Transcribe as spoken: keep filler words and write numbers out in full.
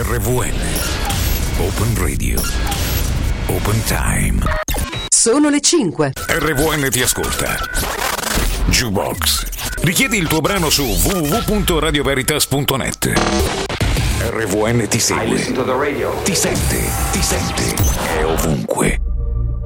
R V N Open Radio Open Time. Sono le cinque. R V N ti ascolta. Jukebox. Richiedi il tuo brano su w w w punto radio veritas punto net. R V N ti segue. Ti sente, ti sente. È ovunque.